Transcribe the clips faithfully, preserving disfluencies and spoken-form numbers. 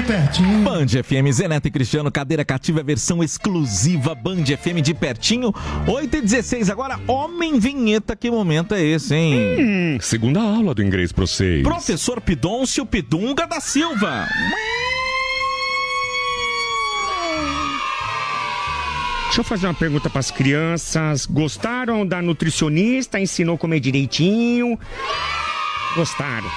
pertinho. Band F M, Zé Neto e Cristiano, cadeira cativa, versão exclusiva, Band F M de pertinho, oito e dezesseis. Agora, homem vinheta, que momento é esse, hein? Hum, segunda aula do inglês pra vocês. Professor Pidôncio Pidunga da Silva. Deixa eu fazer uma pergunta para as crianças. Gostaram da nutricionista? Ensinou a comer direitinho? Gostaram?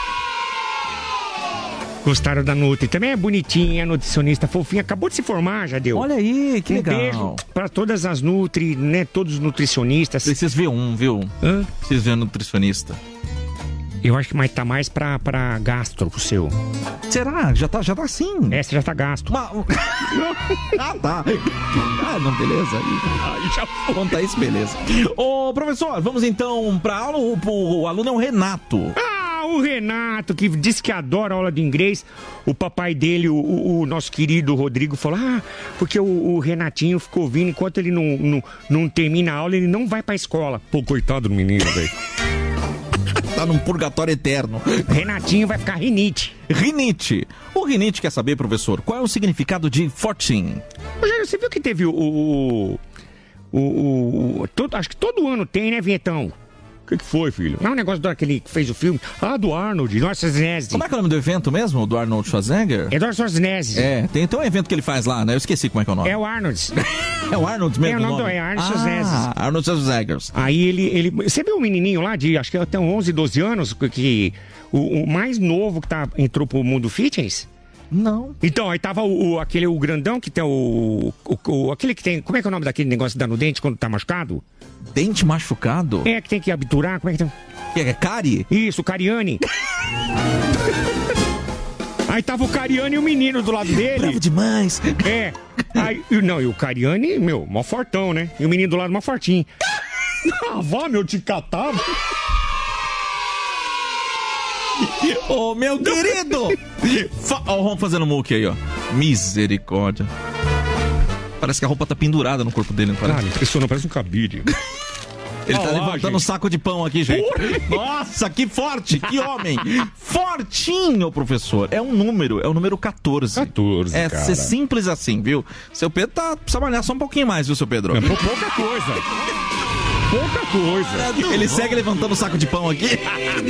Gostaram da Nutri? Também é bonitinha, nutricionista fofinha. Acabou de se formar, já deu. Olha aí, que um legal. Beijo para todas as Nutri, né? Todos os nutricionistas. Preciso ver um, viu? Hã? Preciso ver um nutricionista. Eu acho que mais, tá mais pra, pra gastro, o seu. Será? Já tá, já tá assim. Essa já tá gasto. Uma... ah, tá. Ah, não, beleza. Aí já conta isso, beleza. Ô, professor, vamos então pra aula. O, o, o aluno é o Renato. Ah, o Renato, que disse que adora aula de inglês. O papai dele, o, o, o nosso querido Rodrigo, falou: ah, porque o, o Renatinho ficou ouvindo, enquanto ele não, não, não termina a aula, ele não vai pra escola. Pô, coitado do menino, velho. Tá num purgatório eterno. Renatinho vai ficar rinite. Rinite. O rinite quer saber, professor, qual é o significado de fourteen? Rogério, você viu que teve o... o, o, o, o todo, acho que todo ano tem, né, Vinhetão? O que, que foi, filho? Não é um negócio daquele que fez o filme. Ah, do Arnold, Eduardo Schwarzenegger. Como é que é o nome do evento mesmo, do Arnold Schwarzenegger? Eduardo Schwarzenegger. É, tem, tem um evento que ele faz lá, né? Eu esqueci como é que é o nome. É o Arnold. É o Arnold mesmo? É o nome, nome? do é Arnold ah, Schwarzenegger. Arnold Schwarzenegger. Aí ele, ele... Você viu o menininho lá de, acho que até onze, doze anos, que o, o mais novo que tá, entrou pro mundo fitness? Não. Então, aí tava o, o- aquele, o grandão que tem o, o, o- aquele que tem, como é que é o nome daquele negócio que dá no dente quando tá machucado? Dente machucado? É, que tem que abturar, como é que tem? Que é Cari? Isso, o Cariani. Aí tava o Cariani e o menino do lado dele. Bravo demais. É. Aí, e- não, e o Cariani, meu, mó fortão, né? E o menino do lado, mó fortinho. Ah, vá, meu, te catar. Ô, meu querido! Fa- Ó, o Ron fazendo muque aí, ó. Misericórdia. Parece que a roupa tá pendurada no corpo dele, não Ah, parece? me impressionou, parece um cabide. Ele tá Ó lá, levantando um gente. saco de pão aqui, gente. Nossa, que forte, que homem. Fortinho, professor. É um número, é o número catorze. catorze, É cara. ser simples assim, viu? Seu Pedro tá, precisa malhar só um pouquinho mais, viu, seu Pedro? É pou- pouca coisa. Pouca coisa. Ele segue levantando o saco de pão aqui.